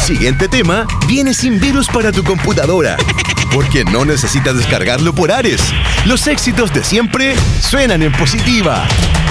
siguiente tema viene sin virus para tu computadora, porque no necesitas descargarlo por Ares. Los éxitos de siempre suenan en Positiva.